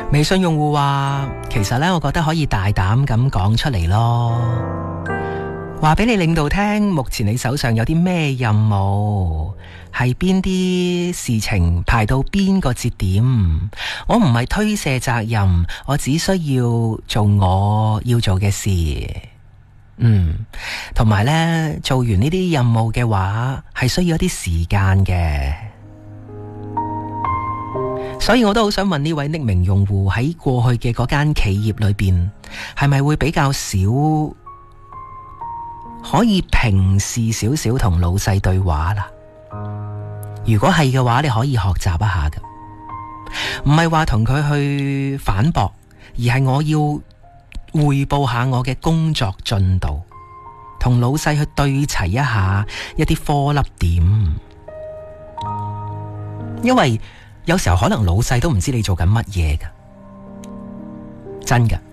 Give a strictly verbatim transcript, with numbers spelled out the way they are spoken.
微信用戶話，其實呢，我覺得可以大膽咁講出嚟咯，話俾你領導聽，目前你手上有啲咩任務，係邊啲事情排到邊個節點。我唔係推卸責任，我只需要做我要做嘅事。嗯，同埋呢，做完呢啲任務嘅話，係需要一啲時間嘅。所以我都好想問呢位匿名用戶，喺過去嘅嗰間企業裏邊，係咪會比較少可以平視少少同老細對話啦？如果係嘅話，你可以學習一下㗎，唔係話同佢去反駁，而係我要匯報下我嘅工作進度，同老細去對齊一下一啲顆粒點，因為有時候可能老細都唔知你做緊乜嘢㗎，真㗎。